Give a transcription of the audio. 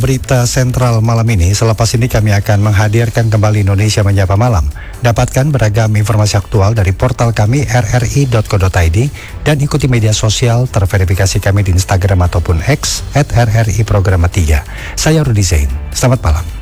Berita sentral malam ini, selepas ini kami akan menghadirkan kembali Indonesia Menyapa Malam. Dapatkan beragam informasi aktual dari portal kami rri.co.id dan ikuti media sosial terverifikasi kami di Instagram ataupun X @RRI Programa 3. Saya Rudi Zain. Selamat malam.